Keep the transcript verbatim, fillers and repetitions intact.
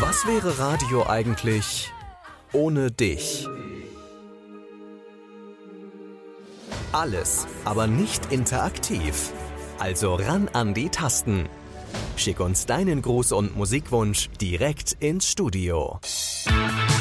Was wäre Radio eigentlich ohne dich? Alles, aber nicht interaktiv. Also ran an die Tasten. Schick uns deinen Gruß und Musikwunsch direkt ins Studio.